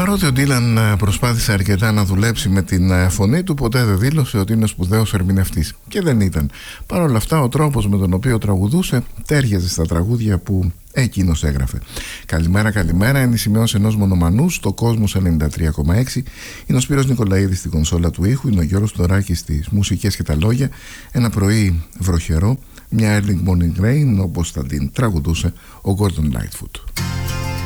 Παρότι ο Ντίλαν προσπάθησε αρκετά να δουλέψει με την φωνή του, ποτέ δεν δήλωσε ότι είναι σπουδαίος ερμηνευτής. Και δεν ήταν. Παρ' όλα αυτά, ο τρόπος με τον οποίο τραγουδούσε τέριαζε στα τραγούδια που εκείνος έγραφε. Καλημέρα, καλημέρα. Είναι η σημειώση ενός μονομανού στο Κόσμος 93,6. Είναι ο Σπύρος Νικολαίδης στην κονσόλα του ήχου. Είναι ο Γιώργος Τωράκης στις μουσικές και τα λόγια. Ένα πρωί βροχερό, μια early morning rain, όπως θα την τραγουδούσε ο Gordon Lightfoot.